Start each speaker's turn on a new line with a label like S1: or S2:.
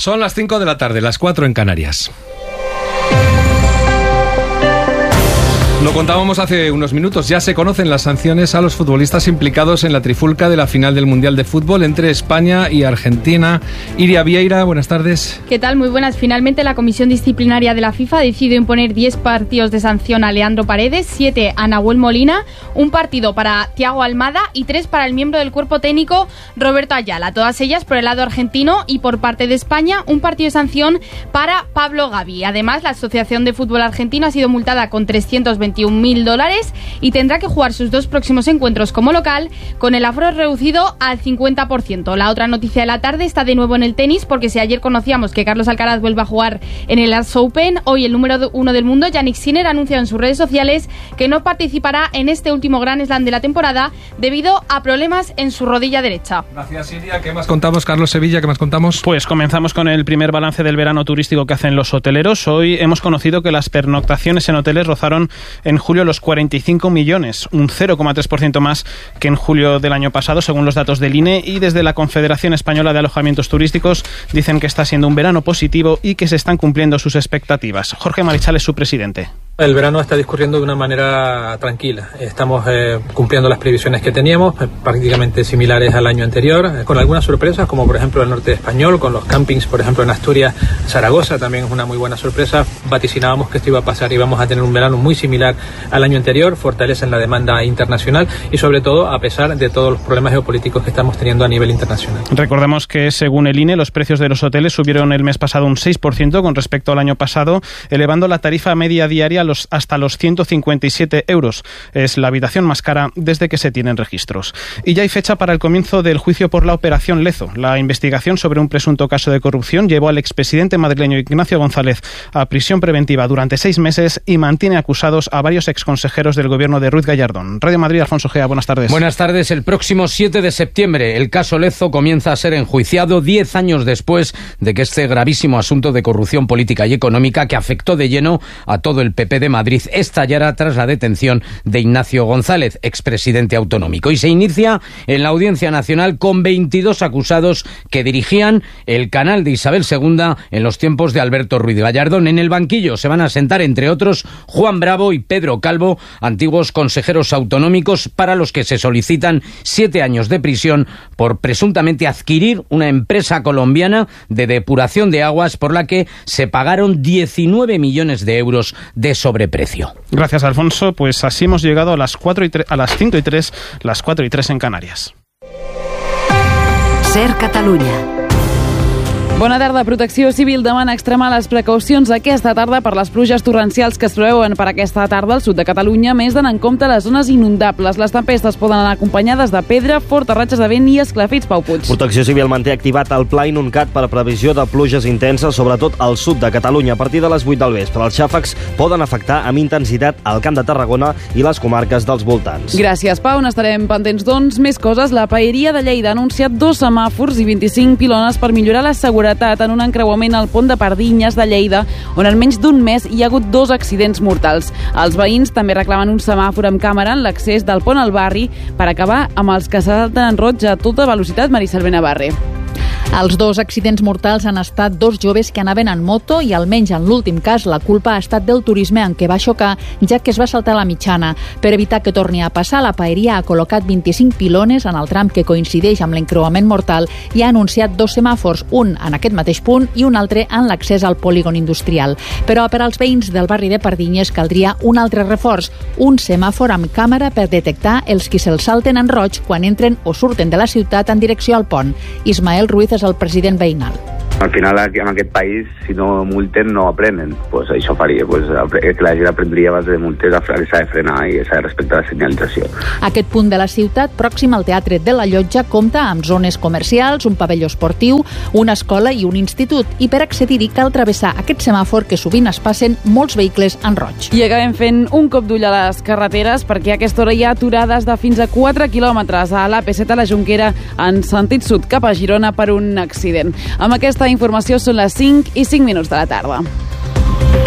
S1: Son las 5 de la tarde, las 4 en Canarias. Lo contábamos hace unos minutos, ya se conocen las sanciones a los futbolistas implicados en la trifulca de la final del Mundial de Fútbol entre España y Argentina. Iria Vieira, buenas tardes.
S2: ¿Qué tal? Muy buenas. Finalmente la Comisión Disciplinaria de la FIFA decidió imponer 10 partidos de sanción a Leandro Paredes, 7 a Nahuel Molina, un partido para Thiago Almada y 3 para el miembro del cuerpo técnico Roberto Ayala. Todas ellas por el lado argentino, y por parte de España un partido de sanción para Pablo Gavi. Además, la Asociación de Fútbol Argentino ha sido multada con $321.000 y tendrá que jugar sus 2 próximos encuentros como local con el aforo reducido al 50%. La otra noticia de la tarde está de nuevo en el tenis, porque si ayer conocíamos que Carlos Alcaraz vuelve a jugar en el US Open, hoy el número 1 del mundo, Jannik Sinner, ha anunciado en sus redes sociales que no participará en este último Grand Slam de la temporada debido a problemas en su rodilla derecha.
S1: Gracias, Iria. ¿Qué más contamos, Carlos Sevilla? ¿Qué más contamos?
S3: Pues comenzamos con el primer balance del verano turístico que hacen los hoteleros. Hoy hemos conocido que las pernoctaciones en hoteles rozaron en julio los 45 millones, un 0,3% más que en julio del año pasado, según los datos del INE, y desde la Confederación Española de Alojamientos Turísticos dicen que está siendo un verano positivo y que se están cumpliendo sus expectativas. Jorge Marichal es su presidente.
S4: El verano está discurriendo de una manera tranquila. Estamos cumpliendo las previsiones que teníamos, prácticamente similares al año anterior, con algunas sorpresas, como por ejemplo el norte español, con los campings, por ejemplo en Asturias, Zaragoza también es una muy buena sorpresa. Vaticinábamos que esto iba a pasar y vamos a tener un verano muy similar al año anterior, fortaleza en la demanda internacional y sobre todo a pesar de todos los problemas geopolíticos que estamos teniendo a nivel internacional.
S3: Recordemos que según el INE los precios de los hoteles subieron el mes pasado un 6% con respecto al año pasado, elevando la tarifa media diaria hasta los 157 euros. Es la habitación más cara desde que se tienen registros. Y ya hay fecha para el comienzo del juicio por la Operación Lezo. La investigación sobre un presunto caso de corrupción llevó al expresidente madrileño Ignacio González a prisión preventiva durante 6 meses y mantiene acusados a varios exconsejeros del gobierno de Ruiz Gallardón. Radio Madrid, Alfonso Gea, buenas tardes.
S5: Buenas tardes. El próximo 7 de septiembre el caso Lezo comienza a ser enjuiciado 10 años después de que este gravísimo asunto de corrupción política y económica que afectó de lleno a todo el PP de Madrid estallará tras la detención de Ignacio González, expresidente autonómico. Y se inicia en la Audiencia Nacional con 22 acusados que dirigían el canal de Isabel II en los tiempos de Alberto Ruiz Gallardón. En el banquillo se van a sentar, entre otros, Juan Bravo y Pedro Calvo, antiguos consejeros autonómicos para los que se solicitan 7 años de prisión por presuntamente adquirir una empresa colombiana de depuración de aguas por la que se pagaron 19 millones de euros de sobreprecio.
S3: Gracias, Alfonso. Pues así hemos llegado a las 5:03, las 4:03 en Canarias.
S6: Ser Catalunya.
S7: Bona tarda. Protecció Civil demana extremar les precaucions aquesta tarda per les pluges torrencials que es preveuen per aquesta tarda al sud de Catalunya, més d'anar en compte les zones inundables. Les tempestes poden anar acompanyades de pedra, fortes ratxes de vent i esclafits. Pau Puig.
S8: Protecció Civil manté activat el Pla Inuncat per previsió de pluges intenses, sobretot al sud de Catalunya. A partir de les 8 del vespre, els xàfecs poden afectar amb intensitat el Camp de Tarragona i les comarques dels voltants.
S7: Gràcies, Pau. N'estarem pendents, doncs. Més coses. La Paeria de Lleida ha anunciat 2 semàfors i 25 pilones per millorar la seguretat en un encreuament al pont de Pardinyes de Lleida, on en menys d'un mes hi ha hagut 2 accidents mortals. Els veïns també reclamen un semàfor amb càmera en l'accés del pont al barri per acabar amb els que salten en roig a tota velocitat. Maricel Benavarre.
S9: Els 2 accidents mortals han estat 2 joves que anaven en moto i almenys en l'últim cas la culpa ha estat del turisme en què va xocar, ja que es va saltar la mitjana. Per evitar que torni a passar, la Paeria ha col·locat 25 pilones en el tram que coincideix amb l'encreuament mortal i ha anunciat 2 semàfors, un en aquest mateix punt i un altre en l'accés al polígon industrial. Però per als veïns del barri de Pardinyes caldria un altre reforç, un semàfor amb càmera per detectar els qui se'ls salten en roig quan entren o surten de la ciutat en direcció al pont. Ismael Ruiz és el president veïnal.
S10: Al final, en aquest país, si no multen, no aprenen. Pues això faria, que la gent aprendria abans de multes, s'ha de frenar i s'ha de respectar la senyalització.
S9: Aquest punt de la ciutat, pròxim al Teatre de la Llotja, compta amb zones comercials, un pavelló esportiu, una escola i un institut. I per accedir-hi cal travessar aquest semàfor que sovint es passen molts vehicles en roig.
S7: I acabem fent un cop d'ull a les carreteres, perquè a aquesta hora hi ha aturades de fins a 4 quilòmetres a l'AP7 a la Jonquera en sentit sud cap a Girona per un accident. Amb aquesta informació són les 5:05 de la tarda.